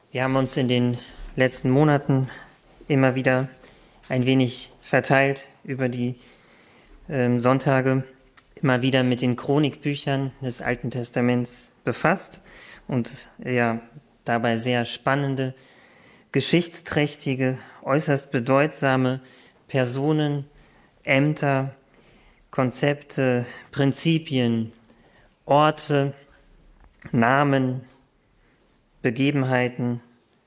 Wir haben uns in den letzten Monaten immer wieder ein wenig verteilt über die Sonntage, immer wieder mit den Chronikbüchern des Alten Testaments befasst und dabei sehr spannende, geschichtsträchtige, äußerst bedeutsame Personen, Ämter, Konzepte, Prinzipien, Orte, Namen, Begebenheiten,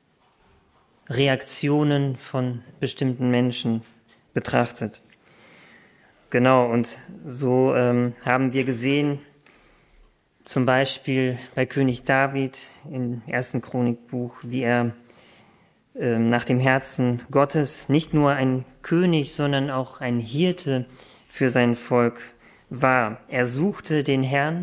Reaktionen von bestimmten Menschen betrachtet. Genau, und so haben wir gesehen, zum Beispiel bei König David im 1. Chronikbuch, wie er nach dem Herzen Gottes nicht nur ein König, sondern auch ein Hirte für sein Volk war. Er suchte den Herrn,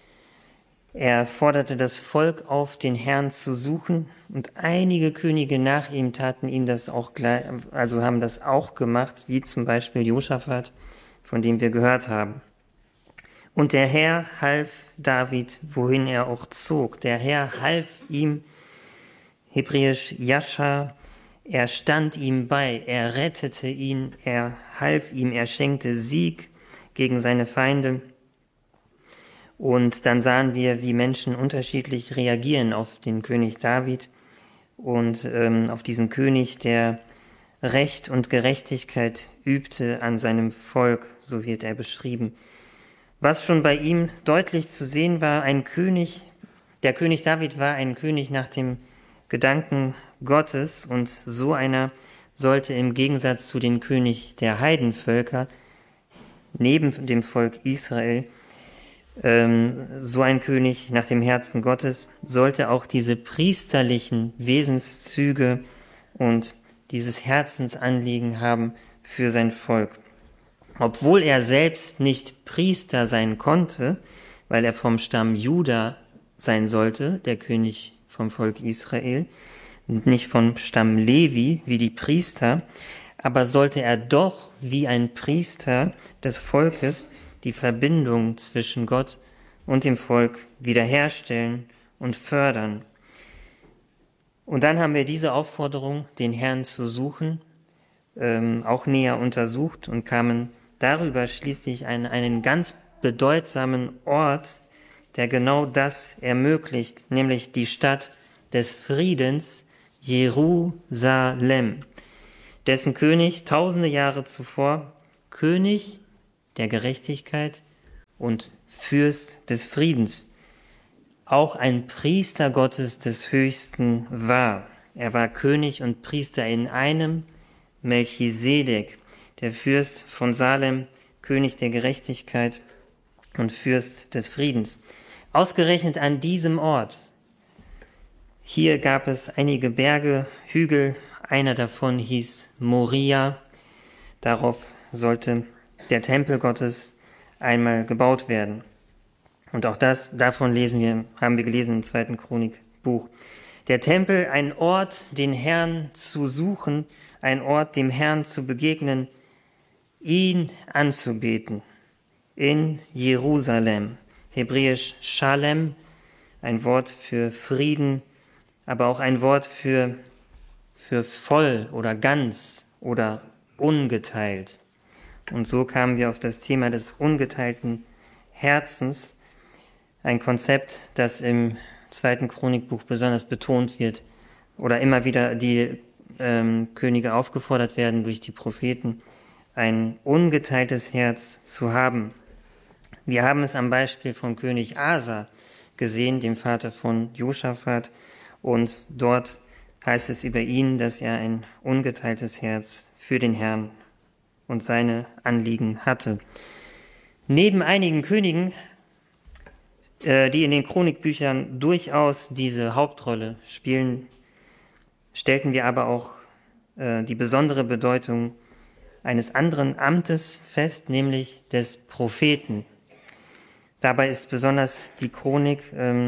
er forderte das Volk auf, den Herrn zu suchen, und einige Könige nach ihm taten ihm das auch haben das auch gemacht, wie zum Beispiel Josaphat, von dem wir gehört haben. Und der Herr half David, wohin er auch zog. Der Herr half ihm, hebräisch Yasha, er stand ihm bei, er rettete ihn, er half ihm, er schenkte Sieg gegen seine Feinde. Und dann sahen wir, wie Menschen unterschiedlich reagieren auf den König David und auf diesen König, der Recht und Gerechtigkeit übte an seinem Volk, so wird er beschrieben. Was schon bei ihm deutlich zu sehen war, der König David war ein König nach dem Gedanken Gottes, und so einer sollte im Gegensatz zu dem König der Heidenvölker neben dem Volk Israel, so ein König nach dem Herzen Gottes, sollte auch diese priesterlichen Wesenszüge und dieses Herzensanliegen haben für sein Volk. Obwohl er selbst nicht Priester sein konnte, weil er vom Stamm Juda sein sollte, der König vom Volk Israel, und nicht vom Stamm Levi wie die Priester, aber sollte er doch wie ein Priester des Volkes die Verbindung zwischen Gott und dem Volk wiederherstellen und fördern. Und dann haben wir diese Aufforderung, den Herrn zu suchen, auch näher untersucht und kamen darüber schließlich an einen ganz bedeutsamen Ort, der genau das ermöglicht, nämlich die Stadt des Friedens, Jerusalem, dessen König tausende Jahre zuvor König der Gerechtigkeit und Fürst des Friedens, auch ein Priester Gottes des Höchsten war. Er war König und Priester in einem, Melchisedek, der Fürst von Salem, König der Gerechtigkeit und Fürst des Friedens. Ausgerechnet an diesem Ort. Hier gab es einige Berge, Hügel, einer davon hieß Moria. Darauf sollte der Tempel Gottes einmal gebaut werden. Und auch davon haben wir gelesen im 2. Chronikbuch. Der Tempel, ein Ort, den Herrn zu suchen, ein Ort, dem Herrn zu begegnen, ihn anzubeten. In Jerusalem, hebräisch Shalem, ein Wort für Frieden, aber auch ein Wort für voll oder ganz oder ungeteilt. Und so kamen wir auf das Thema des ungeteilten Herzens, ein Konzept, das im 2. Chronikbuch besonders betont wird oder immer wieder die Könige aufgefordert werden durch die Propheten, ein ungeteiltes Herz zu haben. Wir haben es am Beispiel von König Asa gesehen, dem Vater von Josaphat, und dort heißt es über ihn, dass er ein ungeteiltes Herz für den Herrn und seine Anliegen hatte. Neben einigen Königen, die in den Chronikbüchern durchaus diese Hauptrolle spielen, stellten wir aber auch die besondere Bedeutung eines anderen Amtes fest, nämlich des Propheten. Dabei ist besonders die Chronik,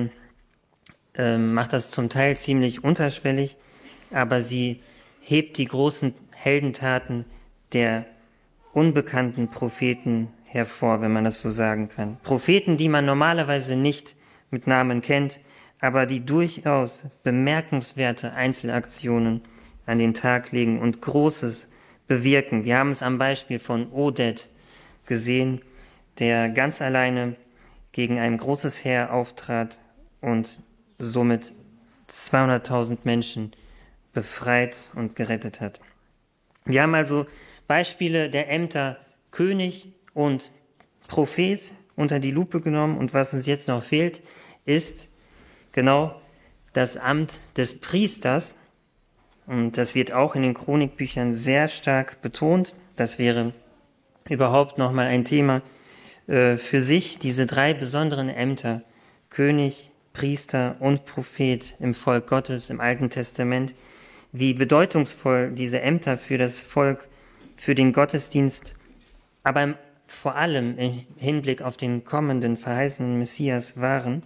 macht das zum Teil ziemlich unterschwellig, aber sie hebt die großen Heldentaten der unbekannten Propheten hervor, wenn man das so sagen kann. Propheten, die man normalerweise nicht mit Namen kennt, aber die durchaus bemerkenswerte Einzelaktionen an den Tag legen und Großes bewirken. Wir haben es am Beispiel von Oded gesehen, der ganz alleine gegen ein großes Heer auftrat und somit 200.000 Menschen befreit und gerettet hat. Wir haben also Beispiele der Ämter König und Prophet unter die Lupe genommen, und was uns jetzt noch fehlt, ist genau das Amt des Priesters, und das wird auch in den Chronikbüchern sehr stark betont. Das wäre überhaupt nochmal ein Thema für sich, diese drei besonderen Ämter, König, Priester und Prophet im Volk Gottes im Alten Testament, wie bedeutungsvoll diese Ämter für das Volk, für den Gottesdienst, aber vor allem im Hinblick auf den kommenden verheißenen Messias waren.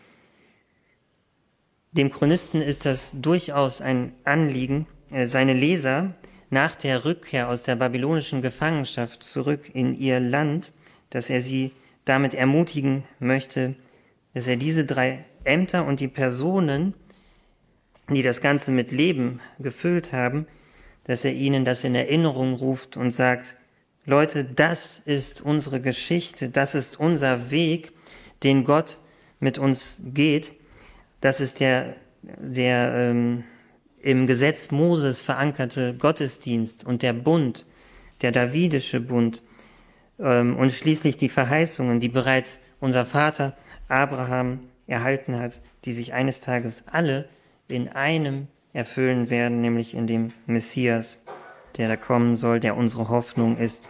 Dem Chronisten ist das durchaus ein Anliegen, seine Leser nach der Rückkehr aus der babylonischen Gefangenschaft zurück in ihr Land, dass er sie damit ermutigen möchte, dass er diese drei Ämter und die Personen, die das Ganze mit Leben gefüllt haben, dass er ihnen das in Erinnerung ruft und sagt: Leute, das ist unsere Geschichte, das ist unser Weg, den Gott mit uns geht. Das ist der im Gesetz Moses verankerte Gottesdienst und der Bund, der davidische Bund, und schließlich die Verheißungen, die bereits unser Vater Abraham erhalten hat, die sich eines Tages alle in einem erfüllen werden, nämlich in dem Messias, der da kommen soll, der unsere Hoffnung ist.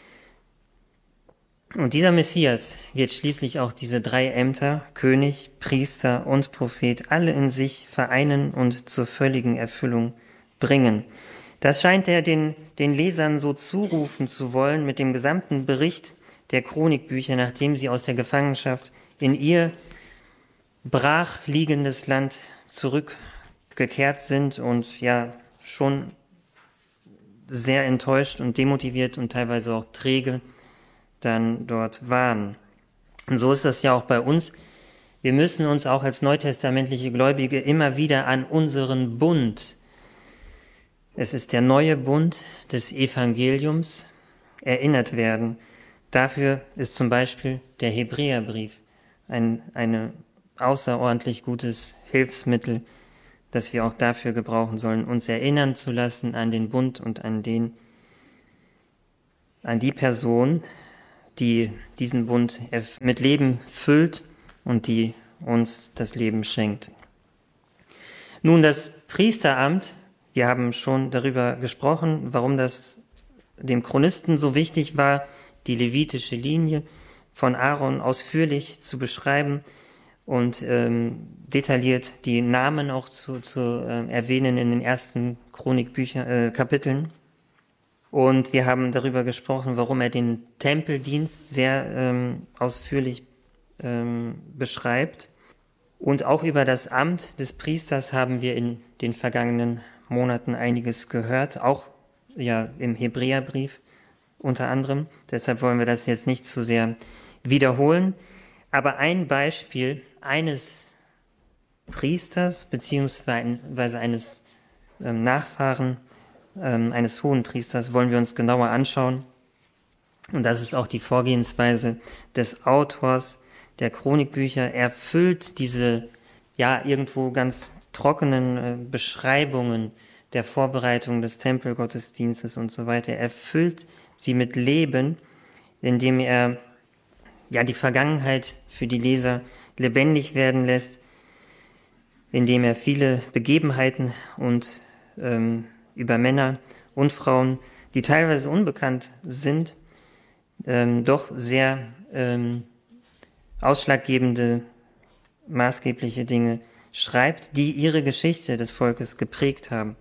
Und dieser Messias wird schließlich auch diese drei Ämter, König, Priester und Prophet, alle in sich vereinen und zur völligen Erfüllung bringen. Das scheint er den Lesern so zurufen zu wollen mit dem gesamten Bericht der Chronikbücher, nachdem sie aus der Gefangenschaft in ihr brach liegendes Land zurückgekehrt sind und ja schon sehr enttäuscht und demotiviert und teilweise auch träge dann dort waren. Und so ist das ja auch bei uns. Wir müssen uns auch als neutestamentliche Gläubige immer wieder an unseren Bund, es ist der neue Bund des Evangeliums, erinnert werden. Dafür ist zum Beispiel der Hebräerbrief ein außerordentlich gutes Hilfsmittel, das wir auch dafür gebrauchen sollen, uns erinnern zu lassen an den Bund und an die Person, die diesen Bund mit Leben füllt und die uns das Leben schenkt. Nun, das Priesteramt, wir haben schon darüber gesprochen, warum das dem Chronisten so wichtig war, die levitische Linie von Aaron ausführlich zu beschreiben und detailliert die Namen auch zu erwähnen in den ersten Kapiteln. Und wir haben darüber gesprochen, warum er den Tempeldienst sehr ausführlich beschreibt. Und auch über das Amt des Priesters haben wir in den vergangenen Monaten einiges gehört, auch ja im Hebräerbrief unter anderem. Deshalb wollen wir das jetzt nicht zu sehr wiederholen. Aber ein Beispiel eines Priesters beziehungsweise eines Nachfahren eines Hohenpriesters wollen wir uns genauer anschauen. Und das ist auch die Vorgehensweise des Autors der Chronikbücher. Er füllt diese ja irgendwo ganz trockenen Beschreibungen der Vorbereitung des Tempelgottesdienstes und so weiter. Er füllt sie mit Leben, indem er ja die Vergangenheit für die Leser lebendig werden lässt, indem er viele Begebenheiten und über Männer und Frauen, die teilweise unbekannt sind, doch sehr ausschlaggebende, maßgebliche Dinge schreibt, die ihre Geschichte des Volkes geprägt haben.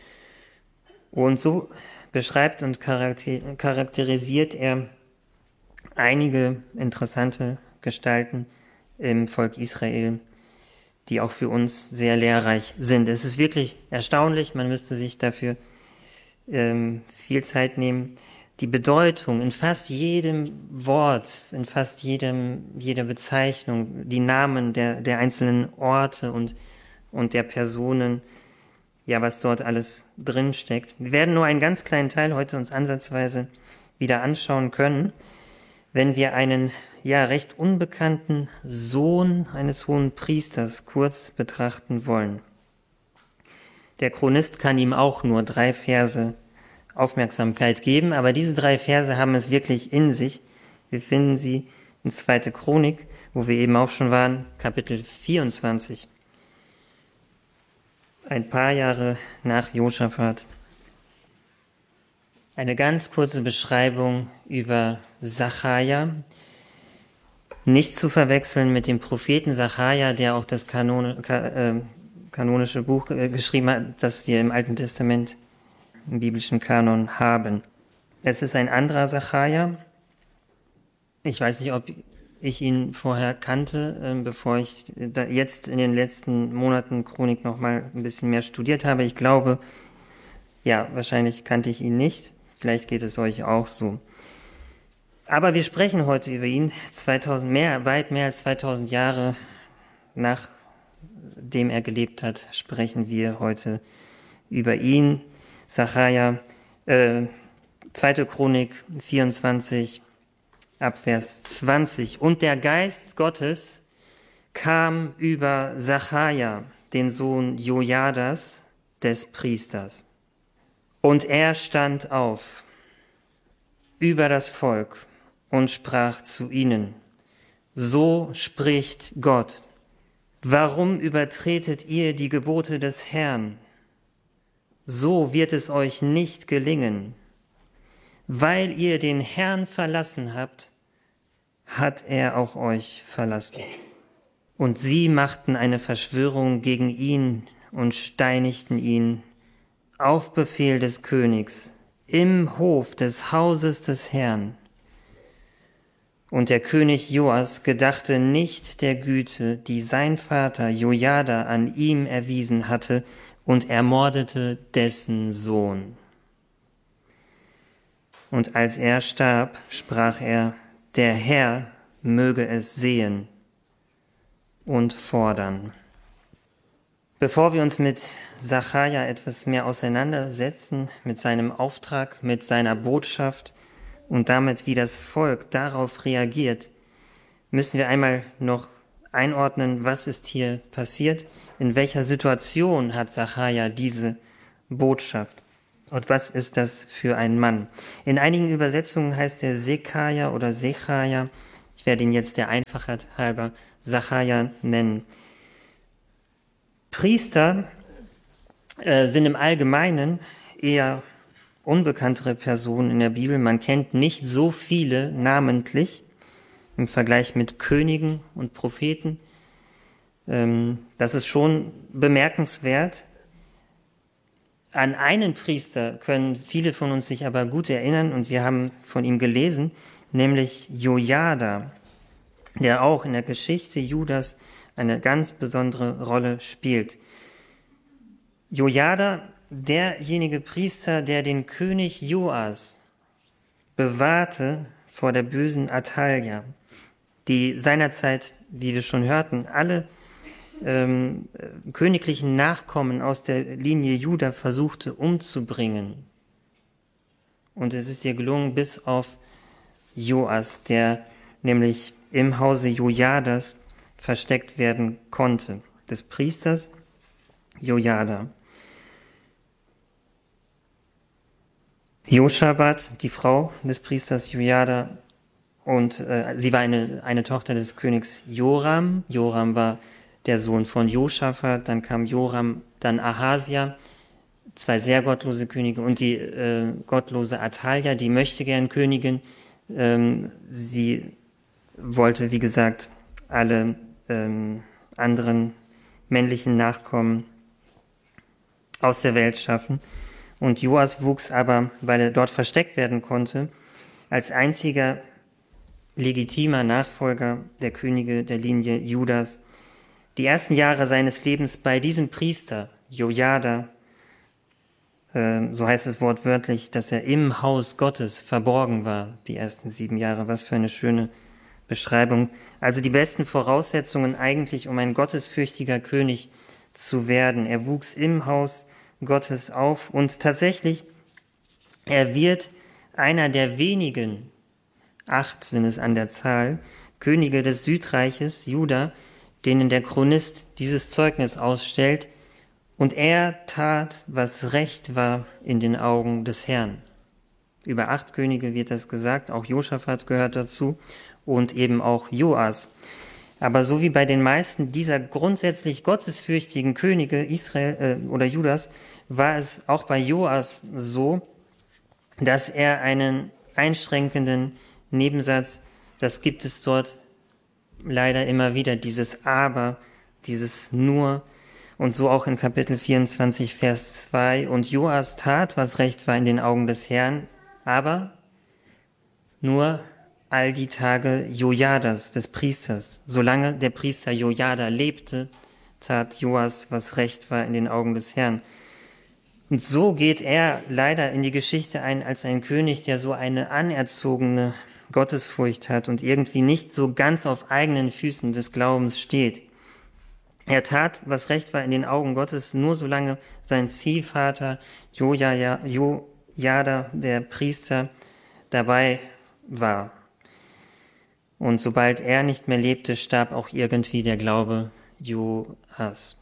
Und so beschreibt und charakterisiert er einige interessante Gestalten im Volk Israel, die auch für uns sehr lehrreich sind. Es ist wirklich erstaunlich, man müsste sich dafür viel Zeit nehmen, die Bedeutung in fast jedem Wort, in fast jeder Bezeichnung, die Namen der einzelnen Orte und der Personen, ja, was dort alles drin steckt. Wir werden nur einen ganz kleinen Teil heute uns ansatzweise wieder anschauen können, wenn wir einen, ja, recht unbekannten Sohn eines hohen Priesters kurz betrachten wollen. Der Chronist kann ihm auch nur 3 Verse Aufmerksamkeit geben, aber diese 3 Verse haben es wirklich in sich. Wir finden sie in 2. Chronik, wo wir eben auch schon waren, Kapitel 24. Ein paar Jahre nach Josaphat. Eine ganz kurze Beschreibung über Sacharja. Nicht zu verwechseln mit dem Propheten Sacharja, der auch das kanonische Buch geschrieben hat, das wir im Alten Testament im biblischen Kanon haben. Es ist ein anderer Sacharja. Ich weiß nicht, ob ich ihn vorher kannte, bevor ich jetzt in den letzten Monaten Chronik noch mal ein bisschen mehr studiert habe. Ich glaube, ja, wahrscheinlich kannte ich ihn nicht. Vielleicht geht es euch auch so. Aber wir sprechen heute über ihn. Weit mehr als 2000 Jahre nachdem er gelebt hat, sprechen wir heute über ihn. Sacharja, 2. Chronik 24, Abvers 20. Und der Geist Gottes kam über Sacharja, den Sohn Jojadas, des Priesters. Und er stand auf über das Volk und sprach zu ihnen: So spricht Gott, warum übertretet ihr die Gebote des Herrn? So wird es euch nicht gelingen. Weil ihr den Herrn verlassen habt, hat er auch euch verlassen. Und sie machten eine Verschwörung gegen ihn und steinigten ihn auf Befehl des Königs im Hof des Hauses des Herrn. Und der König Joas gedachte nicht der Güte, die sein Vater Jojada an ihm erwiesen hatte, und ermordete dessen Sohn. Und als er starb, sprach er: Der Herr möge es sehen und fordern. Bevor wir uns mit Sacharja etwas mehr auseinandersetzen, mit seinem Auftrag, mit seiner Botschaft und damit, wie das Volk darauf reagiert, müssen wir einmal noch einordnen, was ist hier passiert, in welcher Situation hat Sacharja diese Botschaft und was ist das für ein Mann. In einigen Übersetzungen heißt er Sekaja oder Sechaja. Ich werde ihn jetzt der Einfachheit halber Sacharja nennen. Priester sind im Allgemeinen eher unbekanntere Personen in der Bibel. Man kennt nicht so viele namentlich im Vergleich mit Königen und Propheten. Das ist schon bemerkenswert. An einen Priester können viele von uns sich aber gut erinnern, und wir haben von ihm gelesen, nämlich Jojada, der auch in der Geschichte Judas eine ganz besondere Rolle spielt. Jojada, derjenige Priester, der den König Joas bewahrte vor der bösen Athalja, die seinerzeit, wie wir schon hörten, alle königlichen Nachkommen aus der Linie Juda versuchte umzubringen. Und es ist ihr gelungen, bis auf Joas, der nämlich im Hause Jojadas versteckt werden konnte, des Priesters Jojada. Joschabat, die Frau des Priesters Jojada, und sie war eine Tochter des Königs Joram. Joram war der Sohn von Josaphat, dann kam Joram, dann Ahasia, 2 sehr gottlose Könige, und die gottlose Athalja, die Möchtegern-Königin. Sie wollte, wie gesagt, alle anderen männlichen Nachkommen aus der Welt schaffen. Und Joas wuchs aber, weil er dort versteckt werden konnte, als einziger legitimer Nachfolger der Könige der Linie Judas die ersten Jahre seines Lebens bei diesem Priester Jojada so heißt es wortwörtlich, dass er im Haus Gottes verborgen war, die ersten 7 Jahre. Was für eine schöne Beschreibung. Also die besten Voraussetzungen eigentlich, um ein gottesfürchtiger König zu werden. Er wuchs im Haus Gottes auf und tatsächlich, er wird einer der wenigen, 8 sind es an der Zahl, Könige des Südreiches, Juda, denen der Chronist dieses Zeugnis ausstellt, und er tat, was recht war in den Augen des Herrn. Über 8 Könige wird das gesagt, auch Josaphat gehört dazu und eben auch Joas. Aber so wie bei den meisten dieser grundsätzlich gottesfürchtigen Könige Israel oder Judas, war es auch bei Joas so, dass er einen einschränkenden Nebensatz, das gibt es dort leider immer wieder, dieses Aber, dieses Nur, und so auch in Kapitel 24, Vers 2. Und Joas tat, was recht war in den Augen des Herrn, aber nur all die Tage Jojadas, des Priesters. Solange der Priester Jojada lebte, tat Joas, was recht war in den Augen des Herrn. Und so geht er leider in die Geschichte ein als ein König, der so eine anerzogene Gottesfurcht hat und irgendwie nicht so ganz auf eigenen Füßen des Glaubens steht. Er tat, was recht war in den Augen Gottes, nur solange sein Ziehvater Jojada, der Priester, dabei war. Und sobald er nicht mehr lebte, starb auch irgendwie der Glaube Joas.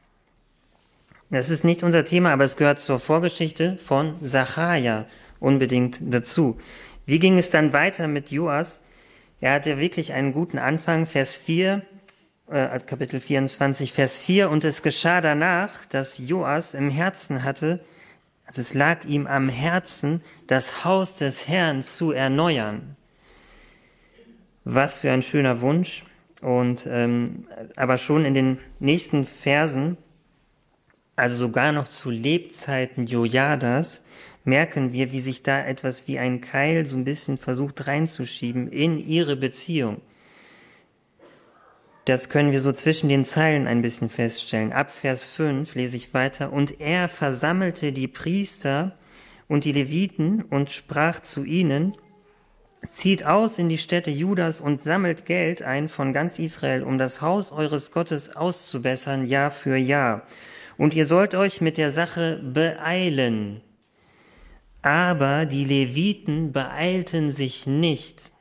Das ist nicht unser Thema, aber es gehört zur Vorgeschichte von Sacharja unbedingt dazu. Wie ging es dann weiter mit Joas? Er hatte wirklich einen guten Anfang, Kapitel 24, Vers 4, und es geschah danach, dass Joas im Herzen hatte, also es lag ihm am Herzen, das Haus des Herrn zu erneuern. Was für ein schöner Wunsch. Und aber schon in den nächsten Versen, also sogar noch zu Lebzeiten Jojadas, merken wir, wie sich da etwas wie ein Keil so ein bisschen versucht reinzuschieben in ihre Beziehung. Das können wir so zwischen den Zeilen ein bisschen feststellen. Ab Vers 5 lese ich weiter. Und er versammelte die Priester und die Leviten und sprach zu ihnen: Zieht aus in die Städte Judas und sammelt Geld ein von ganz Israel, um das Haus eures Gottes auszubessern, Jahr für Jahr. Und ihr sollt euch mit der Sache beeilen. Aber die Leviten beeilten sich nicht.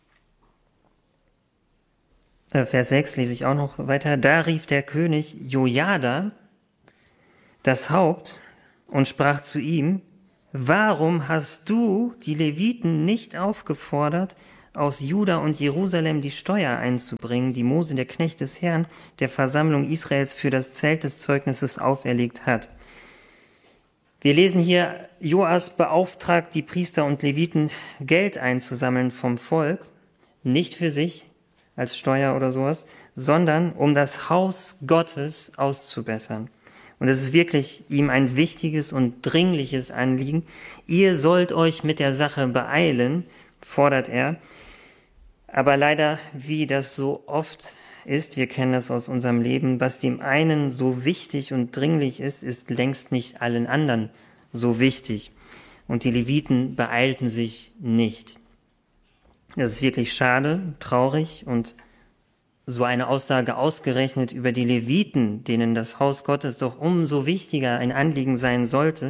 Vers 6 lese ich auch noch weiter. Da rief der König Jojada, das Haupt, und sprach zu ihm: Warum hast du die Leviten nicht aufgefordert, aus Juda und Jerusalem die Steuer einzubringen, die Mose, der Knecht des Herrn, der Versammlung Israels für das Zelt des Zeugnisses auferlegt hat? Wir lesen hier, Joas beauftragt die Priester und Leviten, Geld einzusammeln vom Volk, nicht für sich als Steuer oder sowas, sondern um das Haus Gottes auszubessern. Und es ist wirklich ihm ein wichtiges und dringliches Anliegen. Ihr sollt euch mit der Sache beeilen, fordert er. Aber leider, wie das so oft ist, wir kennen das aus unserem Leben, was dem einen so wichtig und dringlich ist, ist längst nicht allen anderen so wichtig. Und die Leviten beeilten sich nicht. Das ist wirklich schade, traurig, und so eine Aussage ausgerechnet über die Leviten, denen das Haus Gottes doch umso wichtiger ein Anliegen sein sollte.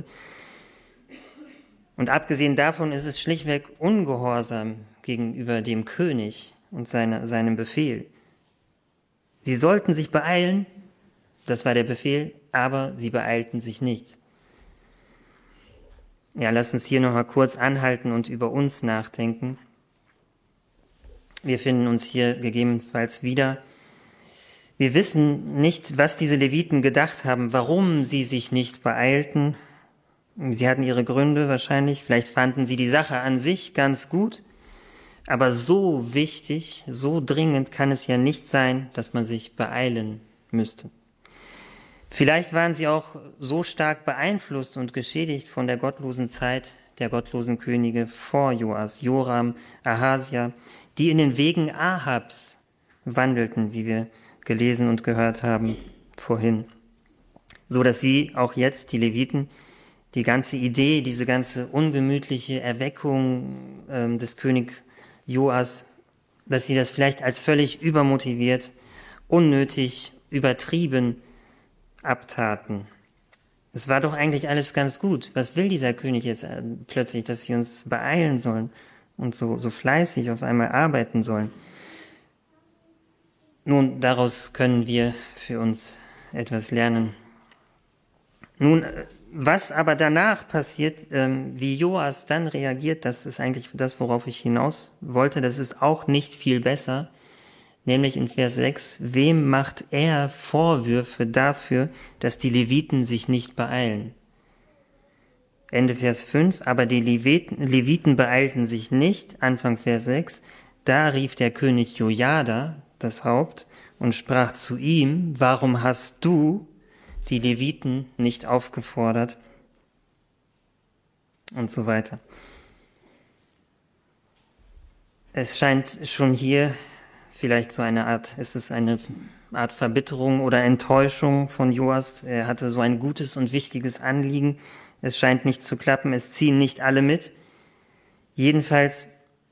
Und abgesehen davon ist es schlichtweg Ungehorsam gegenüber dem König und seinem Befehl. Sie sollten sich beeilen, das war der Befehl, aber sie beeilten sich nicht. Ja, lasst uns hier nochmal kurz anhalten und über uns nachdenken. Wir finden uns hier gegebenenfalls wieder. Wir wissen nicht, was diese Leviten gedacht haben, warum sie sich nicht beeilten. Sie hatten ihre Gründe wahrscheinlich. Vielleicht fanden sie die Sache an sich ganz gut. Aber so wichtig, so dringend kann es ja nicht sein, dass man sich beeilen müsste. Vielleicht waren sie auch so stark beeinflusst und geschädigt von der gottlosen Zeit der gottlosen Könige vor Joas, Joram, Ahasia, die in den Wegen Ahabs wandelten, wie wir gelesen und gehört haben vorhin, so dass sie auch jetzt, die Leviten, die ganze Idee, diese ganze ungemütliche Erweckung des Königs Joas, dass sie das vielleicht als völlig übermotiviert, unnötig, übertrieben abtaten. Es war doch eigentlich alles ganz gut. Was will dieser König jetzt plötzlich, dass wir uns beeilen sollen und so fleißig auf einmal arbeiten sollen? Nun, daraus können wir für uns etwas lernen. Nun, was aber danach passiert, wie Joas dann reagiert, das ist eigentlich das, worauf ich hinaus wollte. Das ist auch nicht viel besser. Nämlich in Vers 6, wem macht er Vorwürfe dafür, dass die Leviten sich nicht beeilen? Ende Vers 5, aber die Leviten beeilten sich nicht, Anfang Vers 6, da rief der König Jojada, das Haupt, und sprach zu ihm, warum hast du die Leviten nicht aufgefordert? Und so weiter. Es scheint schon hier vielleicht so eine Art Verbitterung oder Enttäuschung von Joas. Er hatte so ein gutes und wichtiges Anliegen. Es scheint nicht zu klappen, es ziehen nicht alle mit. Jedenfalls,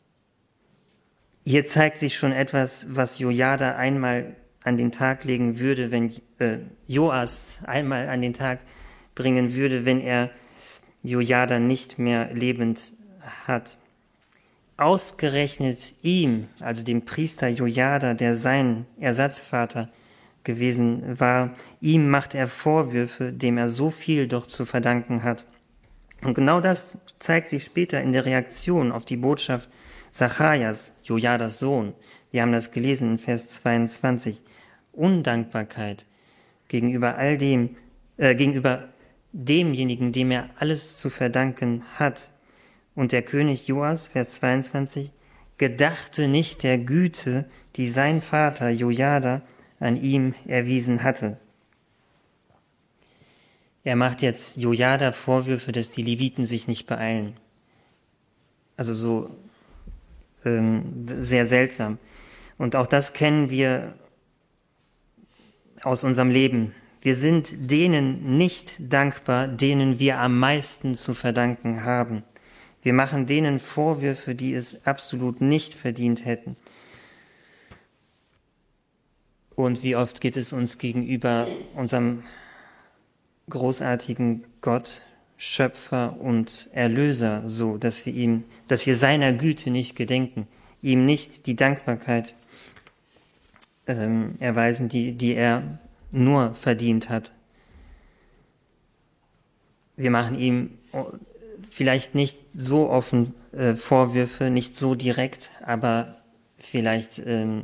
hier zeigt sich schon etwas, was Jojada einmal an den Tag legen würde, wenn Joas einmal an den Tag bringen würde, wenn er Jojada nicht mehr lebend hat. Ausgerechnet ihm, also dem Priester Jojada, der sein Ersatzvater gewesen war, ihm macht er Vorwürfe, dem er so viel doch zu verdanken hat. Und genau das zeigt sich später in der Reaktion auf die Botschaft Zacharias, Jojadas Sohn. Wir haben das gelesen in Vers 22. Undankbarkeit gegenüber gegenüber demjenigen, dem er alles zu verdanken hat. Und der König Joas, Vers 22, gedachte nicht der Güte, die sein Vater Jojada an ihm erwiesen hatte. Er macht jetzt Jojada Vorwürfe, dass die Leviten sich nicht beeilen. Also so sehr seltsam. Und auch das kennen wir aus unserem Leben. Wir sind denen nicht dankbar, denen wir am meisten zu verdanken haben. Wir machen denen Vorwürfe, die es absolut nicht verdient hätten. Und wie oft geht es uns gegenüber unserem großartigen Gott, Schöpfer und Erlöser so, dass wir seiner Güte nicht gedenken, ihm nicht die Dankbarkeit erweisen, die er nur verdient hat. Wir machen ihm vielleicht nicht so offen Vorwürfe, nicht so direkt, aber vielleicht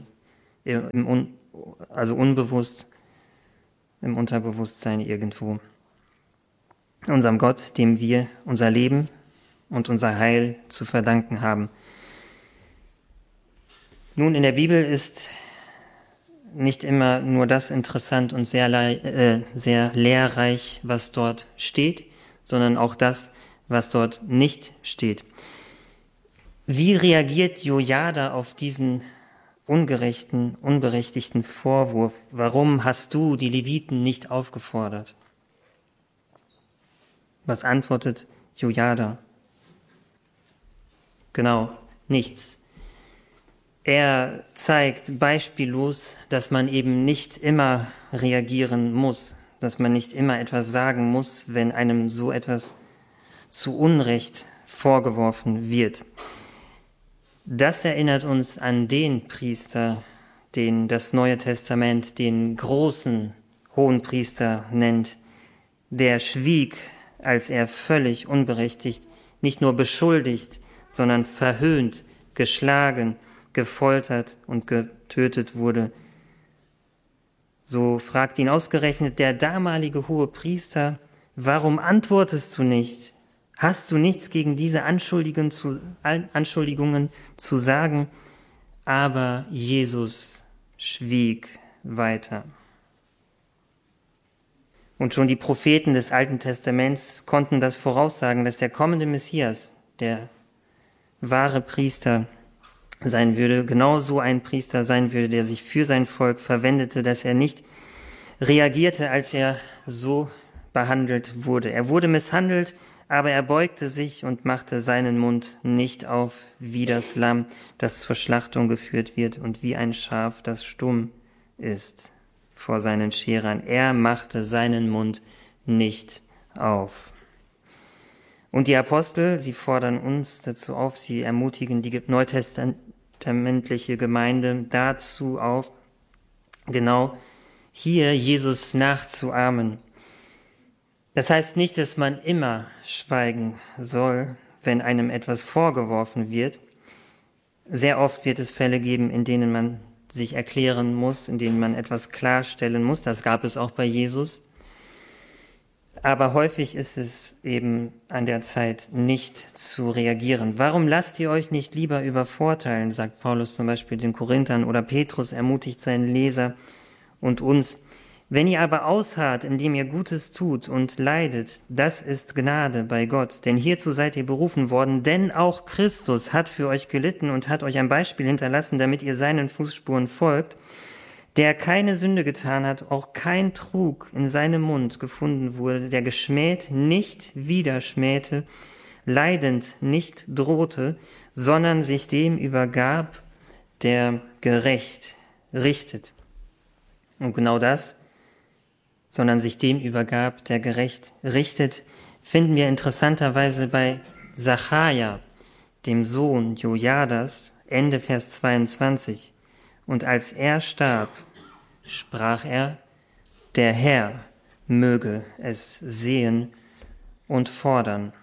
unbewusst, im Unterbewusstsein irgendwo. Unserem Gott, dem wir unser Leben und unser Heil zu verdanken haben. Nun, in der Bibel ist nicht immer nur das interessant und sehr lehrreich, was dort steht, sondern auch das, was dort nicht steht. Wie reagiert Jojada auf diesen ungerechten, unberechtigten Vorwurf? Warum hast du die Leviten nicht aufgefordert? Was antwortet Jojada? Genau, nichts. Er zeigt beispiellos, dass man eben nicht immer reagieren muss, dass man nicht immer etwas sagen muss, wenn einem so etwas zu Unrecht vorgeworfen wird. Das erinnert uns an den Priester, den das Neue Testament den großen Hohenpriester nennt, der schwieg, als er völlig unberechtigt, nicht nur beschuldigt, sondern verhöhnt, geschlagen, gefoltert und getötet wurde. So fragt ihn ausgerechnet der damalige Hohepriester, warum antwortest du nicht? Hast du nichts gegen diese Anschuldigungen zu sagen? Aber Jesus schwieg weiter. Und schon die Propheten des Alten Testaments konnten das voraussagen, dass der kommende Messias, der wahre Priester sein würde, genau so ein Priester sein würde, der sich für sein Volk verwendete, dass er nicht reagierte, als er so behandelt wurde. Er wurde misshandelt, aber er beugte sich und machte seinen Mund nicht auf wie das Lamm, das zur Schlachtung geführt wird, und wie ein Schaf, das stumm ist vor seinen Scherern. Er machte seinen Mund nicht auf. Und die Apostel, sie fordern uns dazu auf, sie ermutigen die neutestamentliche Gemeinde dazu auf, genau hier Jesus nachzuahmen. Das heißt nicht, dass man immer schweigen soll, wenn einem etwas vorgeworfen wird. Sehr oft wird es Fälle geben, in denen man sich erklären muss, in denen man etwas klarstellen muss. Das gab es auch bei Jesus. Aber häufig ist es eben an der Zeit, nicht zu reagieren. Warum lasst ihr euch nicht lieber übervorteilen, sagt Paulus zum Beispiel den Korinthern, oder Petrus ermutigt seinen Leser und uns. Wenn ihr aber ausharrt, indem ihr Gutes tut und leidet, das ist Gnade bei Gott. Denn hierzu seid ihr berufen worden, denn auch Christus hat für euch gelitten und hat euch ein Beispiel hinterlassen, damit ihr seinen Fußspuren folgt, der keine Sünde getan hat, auch kein Trug in seinem Mund gefunden wurde, der geschmäht nicht wieder schmähte, leidend nicht drohte, sondern sich dem übergab, der gerecht richtet. Und genau das, sondern sich dem übergab, der gerecht richtet, finden wir interessanterweise bei Sacharja, dem Sohn Jojadas, Ende Vers 22. Und als er starb, sprach er, der Herr möge es sehen und fordern.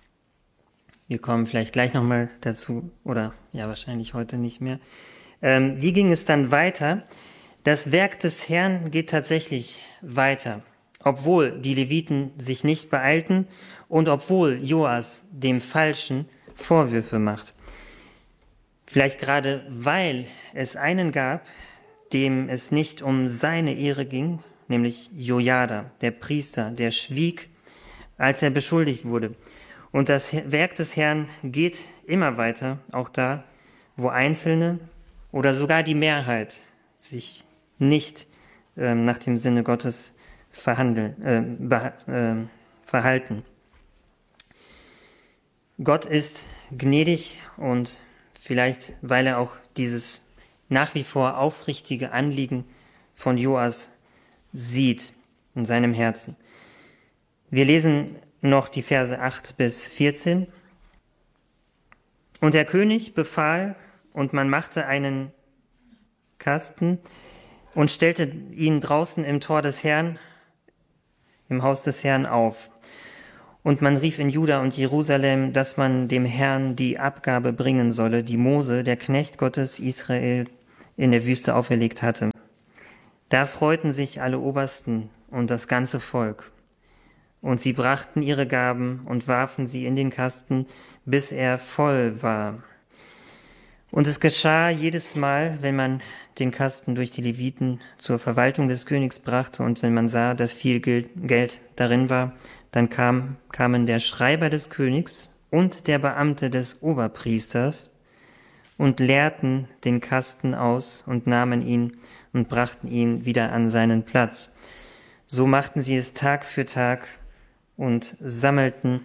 Wir kommen vielleicht gleich nochmal dazu, oder ja, wahrscheinlich heute nicht mehr. Wie ging es dann weiter? Das Werk des Herrn geht tatsächlich weiter, obwohl die Leviten sich nicht beeilten und obwohl Joas dem Falschen Vorwürfe macht. Vielleicht gerade, weil es einen gab, dem es nicht um seine Ehre ging, nämlich Jojada, der Priester, der schwieg, als er beschuldigt wurde. Und das Werk des Herrn geht immer weiter, auch da, wo Einzelne oder sogar die Mehrheit sich nicht nach dem Sinne Gottes verhalten. Gott ist gnädig und vielleicht, weil er auch dieses nach wie vor aufrichtige Anliegen von Joas sieht in seinem Herzen. Wir lesen noch die Verse 8 bis 14. Und der König befahl, und man machte einen Kasten und stellte ihn draußen im Tor des Herrn, im Haus des Herrn auf. Und man rief in Juda und Jerusalem, dass man dem Herrn die Abgabe bringen solle, die Mose, der Knecht Gottes Israel, in der Wüste auferlegt hatte. Da freuten sich alle Obersten und das ganze Volk. Und sie brachten ihre Gaben und warfen sie in den Kasten, bis er voll war. Und es geschah jedes Mal, wenn man den Kasten durch die Leviten zur Verwaltung des Königs brachte und wenn man sah, dass viel Geld darin war, dann kamen der Schreiber des Königs und der Beamte des Oberpriesters und leerten den Kasten aus und nahmen ihn und brachten ihn wieder an seinen Platz. So machten sie es Tag für Tag und sammelten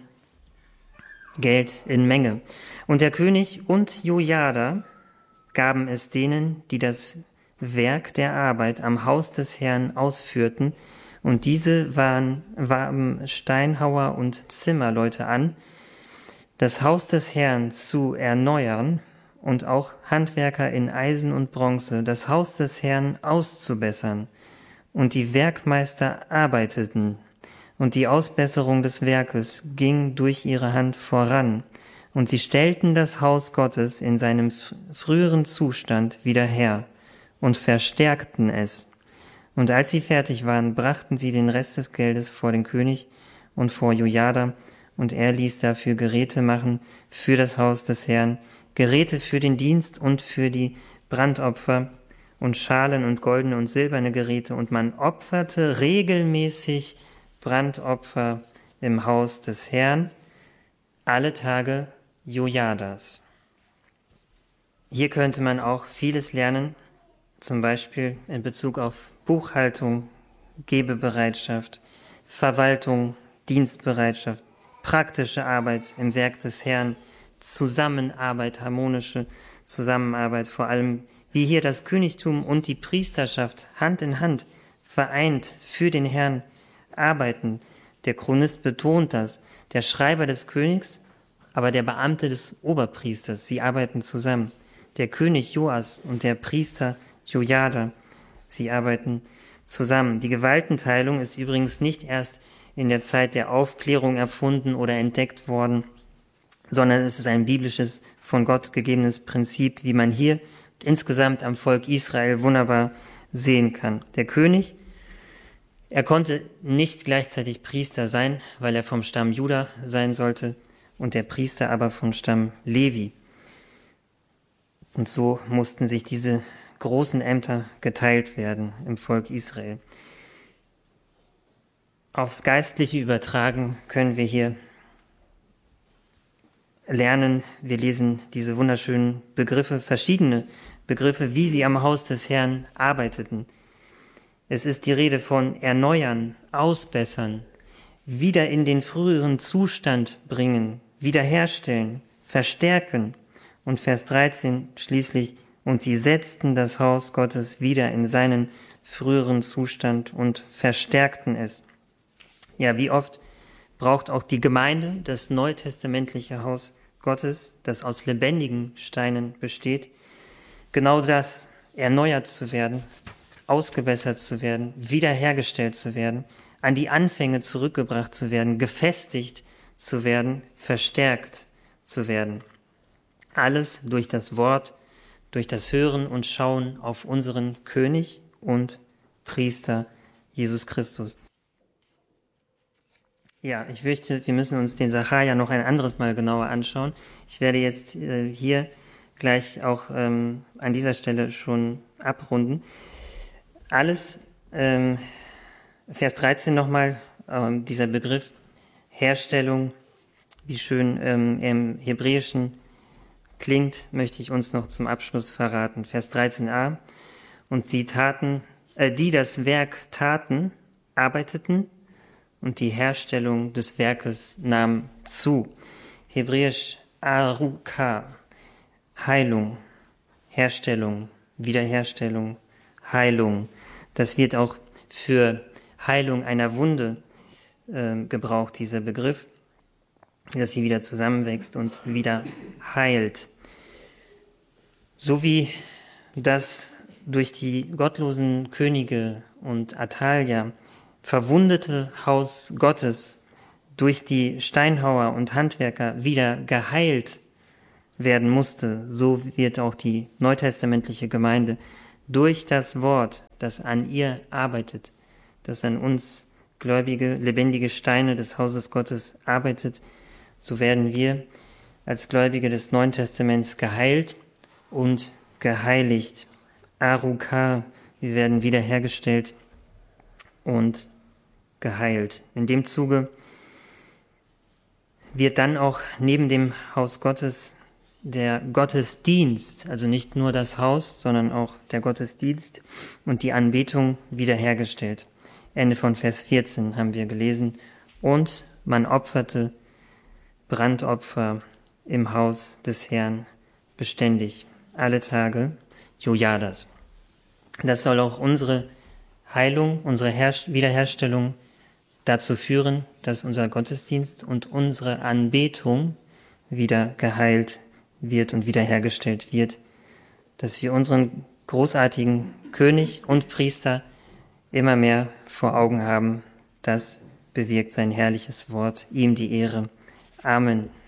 Geld in Menge. Und der König und Jojada gaben es denen, die das Werk der Arbeit am Haus des Herrn ausführten, und diese warben Steinhauer und Zimmerleute an, das Haus des Herrn zu erneuern und auch Handwerker in Eisen und Bronze, das Haus des Herrn auszubessern. Und die Werkmeister arbeiteten, und die Ausbesserung des Werkes ging durch ihre Hand voran, und sie stellten das Haus Gottes in seinem früheren Zustand wieder her und verstärkten es. Und als sie fertig waren, brachten sie den Rest des Geldes vor den König und vor Jojada, und er ließ dafür Geräte machen für das Haus des Herrn, Geräte für den Dienst und für die Brandopfer und Schalen und goldene und silberne Geräte, und man opferte regelmäßig Brandopfer im Haus des Herrn, alle Tage Jojadas. Hier könnte man auch vieles lernen, zum Beispiel in Bezug auf Buchhaltung, Gebebereitschaft, Verwaltung, Dienstbereitschaft, praktische Arbeit im Werk des Herrn, Zusammenarbeit, harmonische Zusammenarbeit, vor allem wie hier das Königtum und die Priesterschaft Hand in Hand vereint für den Herrn arbeiten. Der Chronist betont das, der Schreiber des Königs, aber der Beamte des Oberpriesters, sie arbeiten zusammen. Der König Joas und der Priester Jojada, sie arbeiten zusammen. Die Gewaltenteilung ist übrigens nicht erst in der Zeit der Aufklärung erfunden oder entdeckt worden, sondern es ist ein biblisches, von Gott gegebenes Prinzip, wie man hier insgesamt am Volk Israel wunderbar sehen kann. Der König, er konnte nicht gleichzeitig Priester sein, weil er vom Stamm Juda sein sollte, und der Priester aber vom Stamm Levi. Und so mussten sich diese großen Ämter geteilt werden im Volk Israel. Aufs Geistliche übertragen können wir hier lernen. Wir lesen diese wunderschönen Begriffe, verschiedene Begriffe, wie sie am Haus des Herrn arbeiteten. Es ist die Rede von erneuern, ausbessern, wieder in den früheren Zustand bringen, wiederherstellen, verstärken. Und Vers 13 schließlich, und sie setzten das Haus Gottes wieder in seinen früheren Zustand und verstärkten es. Ja, wie oft braucht auch die Gemeinde das neutestamentliche Haus Gottes, das aus lebendigen Steinen besteht, genau das, erneuert zu werden, ausgebessert zu werden, wiederhergestellt zu werden, an die Anfänge zurückgebracht zu werden, gefestigt zu werden, verstärkt zu werden. Alles durch das Wort, durch das Hören und Schauen auf unseren König und Priester Jesus Christus. Ja, ich fürchte, wir müssen uns den Sacharja noch ein anderes Mal genauer anschauen. Ich werde jetzt hier gleich auch an dieser Stelle schon abrunden. Alles, Vers 13 nochmal, dieser Begriff Herstellung, wie schön im Hebräischen klingt, möchte ich uns noch zum Abschluss verraten. Vers 13a, und sie taten, die das Werk taten, arbeiteten, und die Herstellung des Werkes nahm zu. Hebräisch Aruka, Heilung, Herstellung, Wiederherstellung, Heilung. Das wird auch für Heilung einer Wunde gebraucht, dieser Begriff, dass sie wieder zusammenwächst und wieder heilt. So wie das durch die gottlosen Könige und Atalia verwundete Haus Gottes durch die Steinhauer und Handwerker wieder geheilt werden musste, so wird auch die neutestamentliche Gemeinde durch das Wort, das an ihr arbeitet, das an uns gläubige, lebendige Steine des Hauses Gottes arbeitet, so werden wir als Gläubige des Neuen Testaments geheilt und geheiligt. Aruka, wir werden wiederhergestellt und geheilt. In dem Zuge wird dann auch neben dem Haus Gottes der Gottesdienst, also nicht nur das Haus, sondern auch der Gottesdienst und die Anbetung wiederhergestellt. Ende von Vers 14 haben wir gelesen. Und man opferte Brandopfer im Haus des Herrn beständig, alle Tage Jojadas. Das soll auch unsere Heilung, unsere Wiederherstellung dazu führen, dass unser Gottesdienst und unsere Anbetung wieder geheilt wird und wiederhergestellt wird, dass wir unseren großartigen König und Priester immer mehr vor Augen haben. Das bewirkt sein herrliches Wort. Ihm die Ehre. Amen.